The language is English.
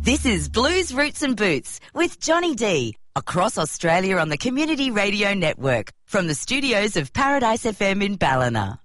This is Blues, Roots and Boots with Johnny D, across Australia on the Community Radio Network, from the studios of Paradise FM in Ballina.